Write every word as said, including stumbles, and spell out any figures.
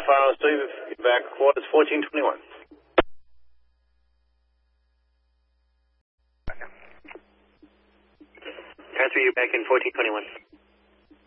Final Steve, back quarters fourteen twenty-one. Transfer you back in fourteen twenty-one.